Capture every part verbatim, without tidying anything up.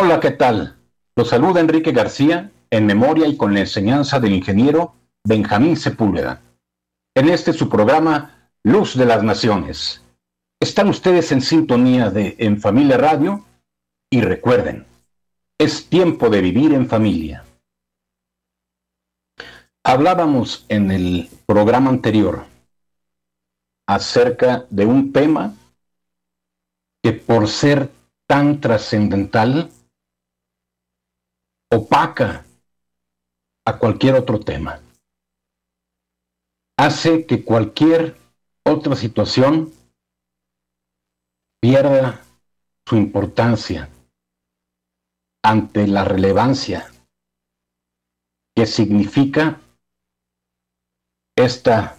Hola, ¿qué tal? Los saluda Enrique García, en memoria y con la enseñanza del ingeniero Benjamín Sepúlveda. En este su programa, Luz de las Naciones. Están ustedes en sintonía de En Familia Radio y recuerden, es tiempo de vivir en familia. Hablábamos en el programa anterior acerca de un tema que por ser tan trascendental opaca a cualquier otro tema. Hace que cualquier otra situación pierda su importancia ante la relevancia que significa esta,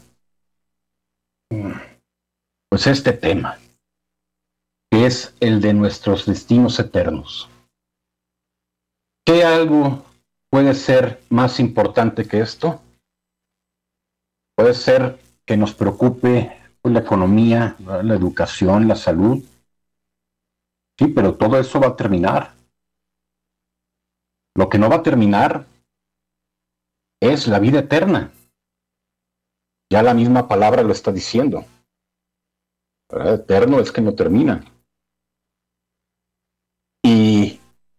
pues este tema, que es el de nuestros destinos eternos. ¿Qué algo puede ser más importante que esto? Puede ser que nos preocupe la economía, la educación, la salud. Sí, pero todo eso va a terminar. Lo que no va a terminar es la vida eterna. Ya la misma palabra lo está diciendo. ¿Verdad? Eterno es que no termina. Y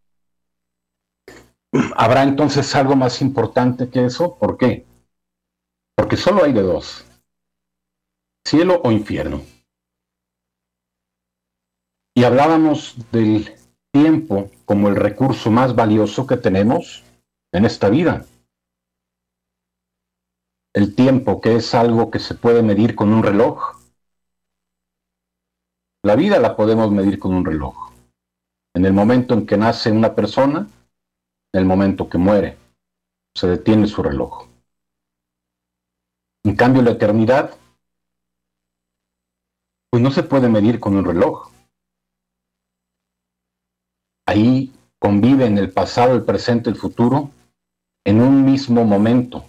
¿habrá entonces algo más importante que eso? ¿Por qué? Porque solo hay de dos: cielo o infierno. Y hablábamos del tiempo como el recurso más valioso que tenemos en esta vida. El tiempo, que es algo que se puede medir con un reloj. La vida la podemos medir con un reloj. En el momento en que nace una persona, en el momento que muere, se detiene su reloj. En cambio, la eternidad, pues no se puede medir con un reloj. Ahí conviven el pasado, el presente, el futuro en un mismo momento.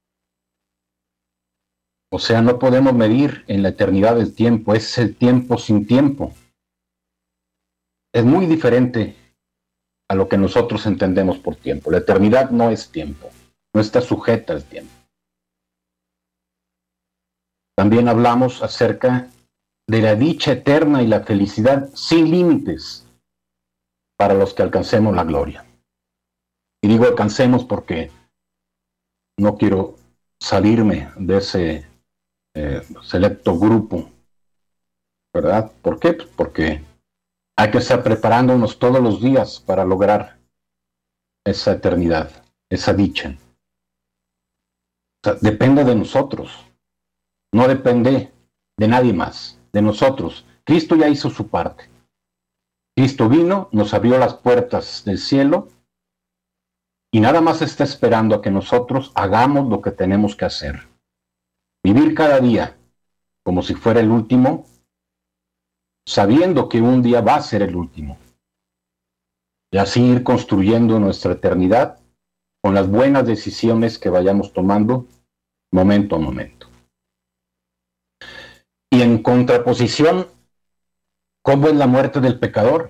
O sea, no podemos medir en la eternidad el tiempo, es el tiempo sin tiempo. Es muy diferente a lo que nosotros entendemos por tiempo. La eternidad no es tiempo, no está sujeta al tiempo. También hablamos acerca de la dicha eterna y la felicidad sin límites para los que alcancemos la gloria. Y digo alcancemos porque no quiero salirme de ese eh, selecto grupo, ¿verdad? ¿Por qué? Pues porque hay que estar preparándonos todos los días para lograr esa eternidad, esa dicha. O sea, depende de nosotros, no depende de nadie más, de nosotros. Cristo ya hizo su parte. Cristo vino, nos abrió las puertas del cielo y nada más está esperando a que nosotros hagamos lo que tenemos que hacer. Vivir cada día como si fuera el último, sabiendo que un día va a ser el último. Y así ir construyendo nuestra eternidad con las buenas decisiones que vayamos tomando momento a momento. Y en contraposición, ¿cómo es la muerte del pecador?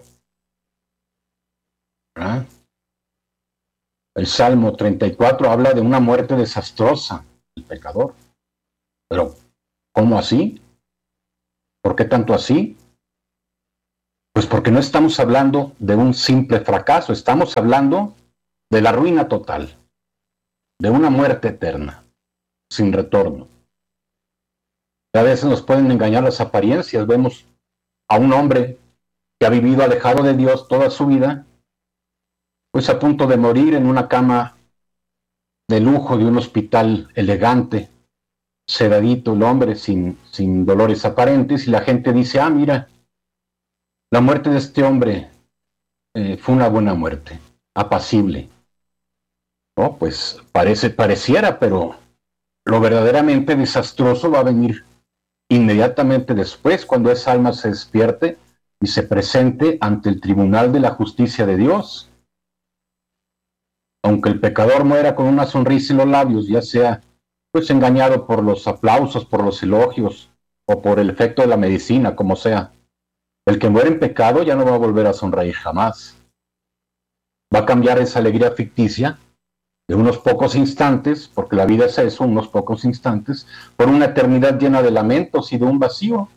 ¿Ah? El Salmo treinta y cuatro habla de una muerte desastrosa del pecador. Pero, ¿cómo así? ¿Por qué tanto así? Pues porque no estamos hablando de un simple fracaso, estamos hablando de la ruina total, de una muerte eterna, sin retorno. A veces nos pueden engañar las apariencias. Vemos a un hombre que ha vivido alejado de Dios toda su vida, pues a punto de morir en una cama de lujo de un hospital elegante, sedadito el hombre, sin, sin dolores aparentes, y la gente dice, ah, mira, la muerte de este hombre eh, fue una buena muerte, apacible. Oh, pues parece, pareciera, pero lo verdaderamente desastroso va a venir inmediatamente después, cuando esa alma se despierte y se presente ante el tribunal de la justicia de Dios. Aunque el pecador muera con una sonrisa en los labios, ya sea pues engañado por los aplausos, por los elogios o por el efecto de la medicina, como sea, el que muere en pecado ya no va a volver a sonreír jamás. Va a cambiar esa alegría ficticia de unos pocos instantes, porque la vida es eso, unos pocos instantes, por una eternidad llena de lamentos y de un vacío.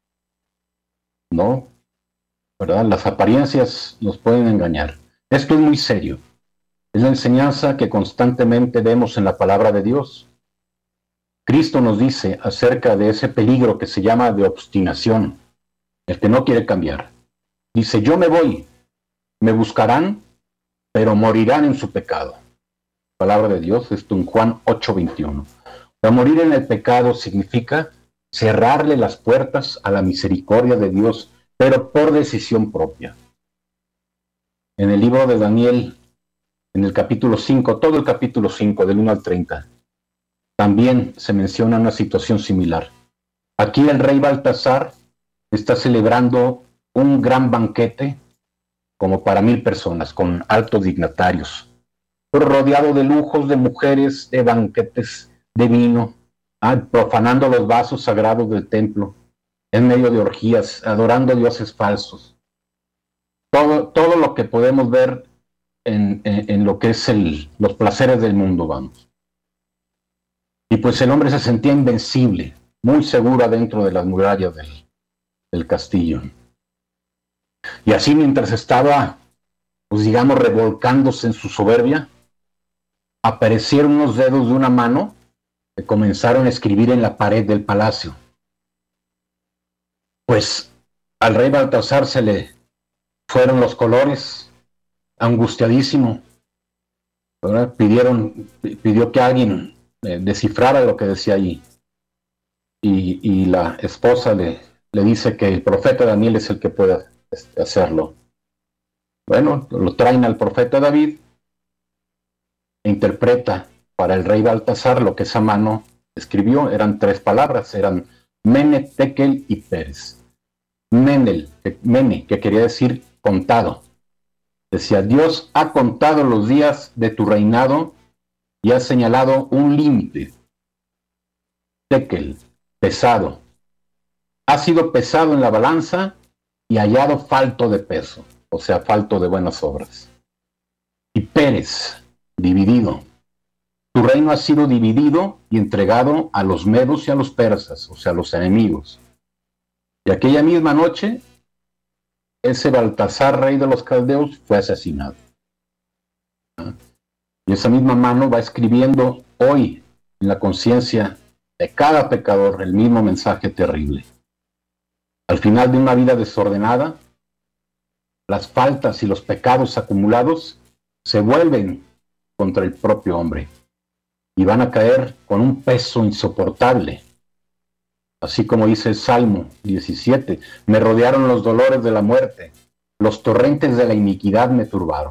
No, ¿verdad? Las apariencias nos pueden engañar. Esto es muy serio. Es la enseñanza que constantemente vemos en la palabra de Dios. Cristo nos dice acerca de ese peligro que se llama de obstinación, el que no quiere cambiar. Dice, yo me voy, me buscarán, pero morirán en su pecado. Palabra de Dios, esto en Juan ocho veintiuno. Pero morir en el pecado significa cerrarle las puertas a la misericordia de Dios, pero por decisión propia. En el libro de Daniel, en el capítulo cinco, todo el capítulo cinco, del uno al treinta, también se menciona una situación similar. Aquí el rey Baltasar está celebrando un gran banquete, como para mil personas, con altos dignatarios, pero rodeado de lujos, de mujeres, de banquetes, de vino, ah, profanando los vasos sagrados del templo, en medio de orgías, adorando dioses falsos. Todo, todo lo que podemos ver en, en, en lo que es el, los placeres del mundo, vamos. Y pues el hombre se sentía invencible, muy seguro dentro de las murallas del, del castillo. Y así mientras estaba, pues digamos, revolcándose en su soberbia, aparecieron unos dedos de una mano que comenzaron a escribir en la pared del palacio. Pues al rey Baltasar se le fueron los colores, angustiadísimo, ¿verdad? Pidieron, pidió que alguien eh, descifrara lo que decía allí. Y, y la esposa le, le dice que el profeta Daniel es el que puede hacerlo. Bueno, lo traen al profeta David e interpreta para el rey Baltasar lo que esa mano escribió. Eran tres palabras, eran Mene, Tekel y Pérez. Menel, que, Mene, que quería decir contado. Decía, Dios ha contado los días de tu reinado y ha señalado un límite. Tekel, pesado. Ha sido pesado en la balanza y hallado falto de peso, o sea, falto de buenas obras. Y Pérez, dividido. Tu reino ha sido dividido y entregado a los medos y a los persas, o sea, a los enemigos. Y aquella misma noche, ese Baltasar, rey de los caldeos, fue asesinado. Y esa misma mano va escribiendo hoy en la conciencia de cada pecador el mismo mensaje terrible. Al final de una vida desordenada, las faltas y los pecados acumulados se vuelven contra el propio hombre y van a caer con un peso insoportable. Así como dice el Salmo diecisiete, me rodearon los dolores de la muerte, los torrentes de la iniquidad me turbaron.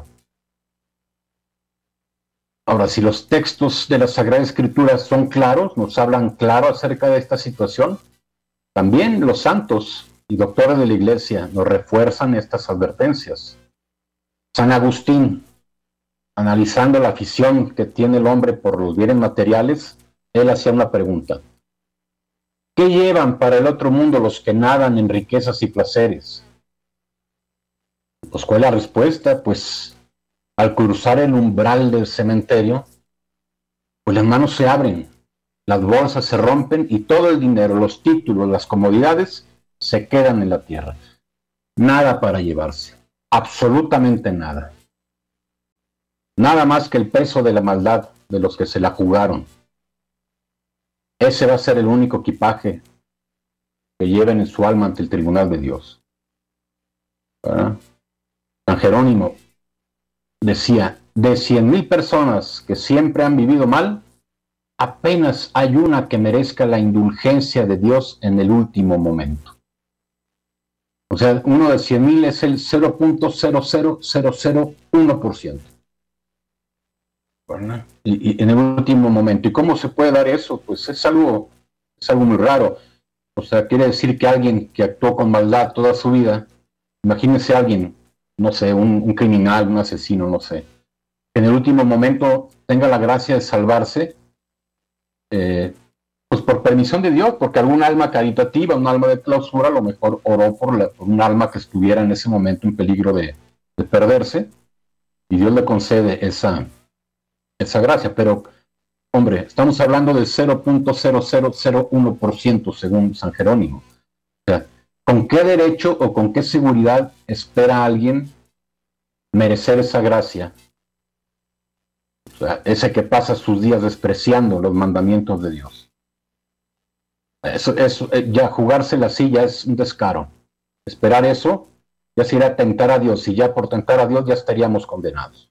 Ahora, si los textos de la Sagrada Escritura son claros, nos hablan claro acerca de esta situación, también los santos y doctores de la Iglesia nos refuerzan estas advertencias. San Agustín, analizando la afición que tiene el hombre por los bienes materiales, él hacía una pregunta. ¿Qué llevan para el otro mundo los que nadan en riquezas y placeres? Pues, ¿cuál es la respuesta? Pues, al cruzar el umbral del cementerio, pues las manos se abren, las bolsas se rompen y todo el dinero, los títulos, las comodidades, se quedan en la tierra. Nada para llevarse, absolutamente nada. Nada más que el peso de la maldad de los que se la jugaron. Ese va a ser el único equipaje que lleven en su alma ante el tribunal de Dios. ¿Verdad? San Jerónimo decía, de cien mil personas que siempre han vivido mal, apenas hay una que merezca la indulgencia de Dios en el último momento. O sea, uno de cien mil es el cero punto cero cero cero cero uno por ciento. ¿Verdad? Y, y en el último momento. ¿Y cómo se puede dar eso? Pues es algo, es algo muy raro. O sea, quiere decir que alguien que actuó con maldad toda su vida, imagínense a alguien, no sé, un, un criminal, un asesino, no sé, que en el último momento tenga la gracia de salvarse, eh, pues por permisión de Dios, porque algún alma caritativa, un alma de clausura, a lo mejor oró por, la, por un alma que estuviera en ese momento en peligro de, de perderse, y Dios le concede esa, esa gracia, pero hombre, estamos hablando del cero punto cero cero cero uno por ciento según San Jerónimo. O sea, ¿con qué derecho o con qué seguridad espera alguien merecer esa gracia? O sea, ese que pasa sus días despreciando los mandamientos de Dios. Eso, eso, ya jugársela así ya es un descaro. Esperar eso ya sería tentar a Dios, y ya por tentar a Dios ya estaríamos condenados.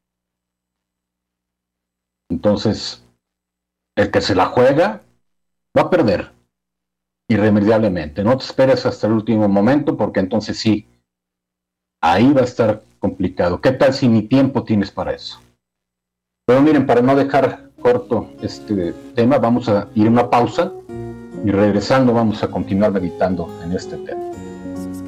Entonces, el que se la juega va a perder irremediablemente. No te esperes hasta el último momento, porque entonces sí, ahí va a estar complicado. ¿Qué tal si ni tiempo tienes para eso? Pero miren, para no dejar corto este tema, vamos a ir a una pausa y regresando vamos a continuar meditando en este tema.